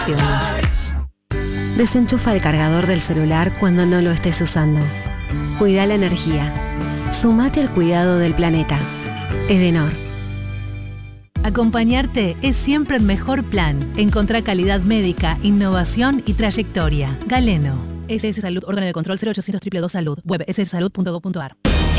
Desenchufa el cargador del celular cuando no lo estés usando. Cuida la energía. Sumate al cuidado del planeta. Edenor. Acompañarte es siempre el mejor plan. Encontrá calidad médica, innovación y trayectoria. Galeno. SS Salud, órgano de control 0800 222 Salud. Web sssalud.gov.ar.